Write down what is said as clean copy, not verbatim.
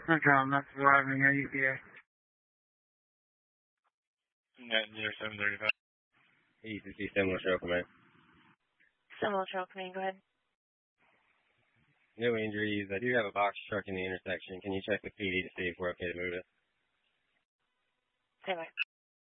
Okay, I'm not surviving at EPA. Net 0735. ECC Seminole Trail Command. Seminole Trail Command, go ahead. No injuries. I do have a box truck in the intersection. Can you check with PD to see if we're okay to move it? Say what?